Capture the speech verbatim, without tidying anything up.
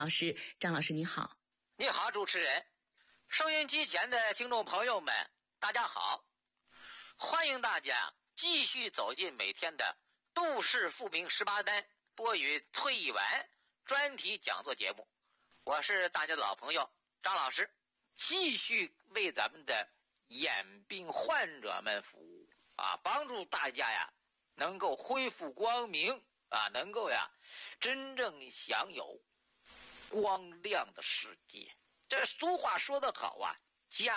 老师，张老师你好。 你好，主持人，收音机前的听众朋友们，大家好，欢迎大家继续走进每天的杜氏复明十八单播语退役完专题讲座节目，我是大家的老朋友张老师，继续为咱们的眼病患者们服务啊，帮助大家呀能够恢复光明啊，能够呀真正享有光亮的世界。这俗话说得好啊，